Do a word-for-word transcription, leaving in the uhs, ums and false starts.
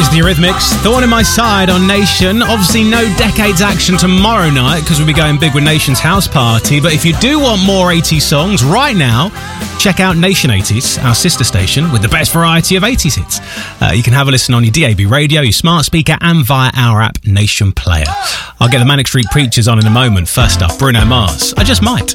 is the Eurythmics. Thorn in My Side on Nation. Obviously no Decades action tomorrow night because we'll be going big with Nation's house party. But if you do want more eighties songs right now, check out Nation eighties, our sister station with the best variety of eighties hits. Uh, you can have a listen on your D A B radio, your smart speaker and via our app Nation Player. I'll get the Manic Street Preachers on in a moment. First up, Bruno Mars. I Just Might.